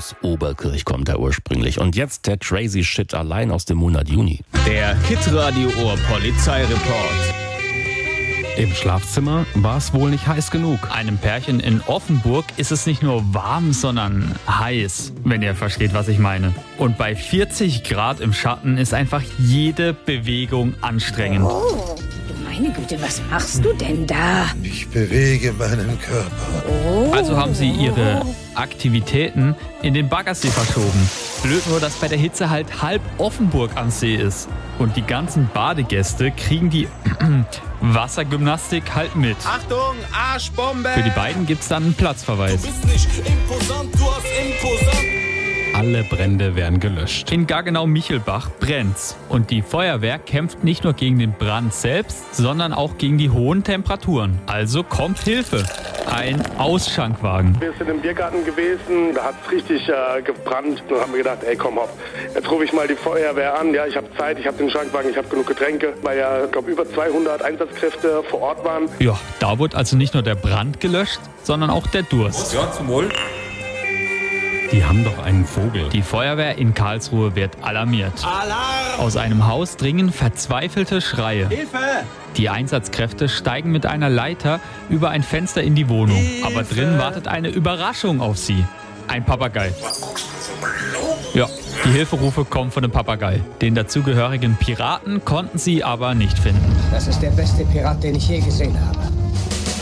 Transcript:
Aus Oberkirch kommt er ursprünglich. Und jetzt der Crazy Shit allein aus dem Monat Juni. Der Hitradio Ohr Polizeireport. Im Schlafzimmer war es wohl nicht heiß genug. Einem Pärchen in Offenburg ist es nicht nur warm, sondern heiß, wenn ihr versteht, was ich meine. Und bei 40 Grad im Schatten ist einfach jede Bewegung anstrengend. Oh, meine Güte, was machst du denn da? Ich bewege meinen Körper. Oh. Also haben sie ihre Aktivitäten in den Baggersee verschoben. Blöd nur, dass bei der Hitze halt halb Offenburg am See ist. Und die ganzen Badegäste kriegen die Wassergymnastik halt mit. Achtung, Arschbombe! Für die beiden gibt's dann einen Platzverweis. Du bist nicht imposant, du hast imposant. Alle Brände werden gelöscht. In Gaggenau-Michelbach brennt's. Und die Feuerwehr kämpft nicht nur gegen den Brand selbst, sondern auch gegen die hohen Temperaturen. Also kommt Hilfe. Ein Ausschankwagen. Wir sind im Biergarten gewesen, da hat es richtig gebrannt. Dann haben wir gedacht, ey komm hopp, jetzt rufe ich mal die Feuerwehr an. Ja, ich habe Zeit, ich habe den Schankwagen, ich habe genug Getränke, weil ja, ich glaube, über 200 Einsatzkräfte vor Ort waren. Ja, da wurde also nicht nur der Brand gelöscht, sondern auch der Durst. Ja, zum Wohl. Die haben doch einen Vogel. Die Feuerwehr in Karlsruhe wird alarmiert. Alarm! Aus einem Haus dringen verzweifelte Schreie. Hilfe! Die Einsatzkräfte steigen mit einer Leiter über ein Fenster in die Wohnung. Aber drin wartet eine Überraschung auf sie. Ein Papagei. Ja, die Hilferufe kommen von dem Papagei. Den dazugehörigen Piraten konnten sie aber nicht finden. Das ist der beste Pirat, den ich je gesehen habe.